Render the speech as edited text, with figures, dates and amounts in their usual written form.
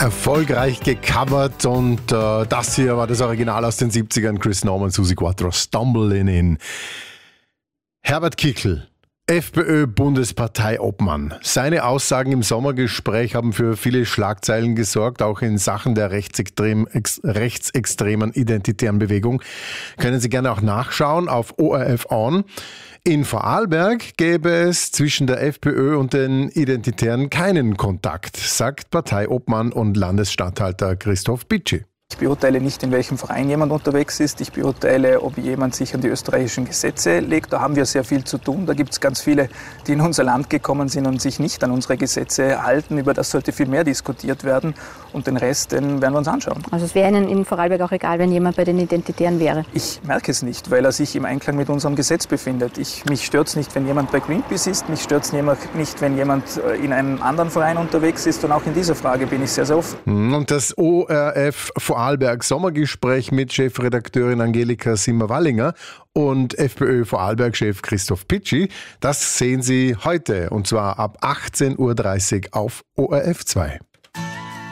Erfolgreich gecovert und das hier war das Original aus den 70ern. Chris Norman, Susi Quattro, Stumbling In. Herbert Kickl, FPÖ-Bundesparteiobmann. Seine Aussagen im Sommergespräch haben für viele Schlagzeilen gesorgt, auch in Sachen der rechtsextremen identitären Bewegung. Können Sie gerne auch nachschauen auf ORF On. In Vorarlberg gäbe es zwischen der FPÖ und den Identitären keinen Kontakt, sagt Parteiobmann und Landesstatthalter Christoph Pitschi. Ich beurteile nicht, in welchem Verein jemand unterwegs ist. Ich beurteile, ob jemand sich an die österreichischen Gesetze legt. Da haben wir sehr viel zu tun. Da gibt es ganz viele, die in unser Land gekommen sind und sich nicht an unsere Gesetze halten. Über das sollte viel mehr diskutiert werden. Und den Rest, den werden wir uns anschauen. Also es wäre Ihnen in Vorarlberg auch egal, wenn jemand bei den Identitären wäre? Ich merke es nicht, weil er sich im Einklang mit unserem Gesetz befindet. Mich stört es nicht, wenn jemand bei Greenpeace ist. Mich stört es nicht, wenn jemand in einem anderen Verein unterwegs ist. Und auch in dieser Frage bin ich sehr, sehr offen. Und das ORF Vorarlberg Sommergespräch mit Chefredakteurin Angelika Simmer-Wallinger und FPÖ Vorarlberg-Chef Christoph Pitschi, das sehen Sie heute und zwar ab 18.30 Uhr auf ORF 2.